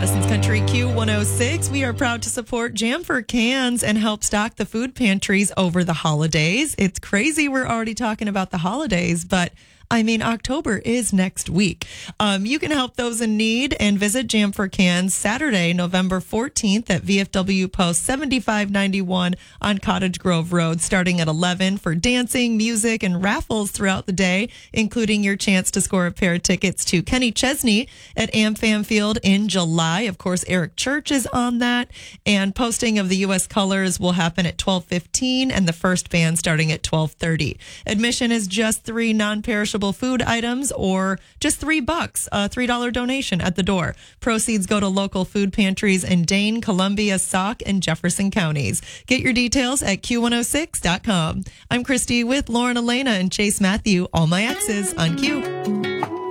Madison's Country Q106. We are proud to support Jam for Cans and help stock the food pantries over the holidays. It's crazy we're already talking about the holidays, but October is next week. You can help those in need and visit Jam for Cans Saturday, November 14th at VFW Post 7591 on Cottage Grove Road, starting at 11 for dancing, music, and raffles throughout the day, including your chance to score a pair of tickets to Kenny Chesney at AmFam Field in July. Of course, Eric Church is on that, and posting of the U.S. colors will happen at 12:15 and the first band starting at 12:30. Admission is just 3 non-perishable food items or just $3, a $3 donation at the door. Proceeds go to local food pantries in Dane, Columbia, Sauk, and Jefferson counties. Get your details at Q106.com. I'm Christy with Lauren Elena and Chase Matthew, All My Exes on Q.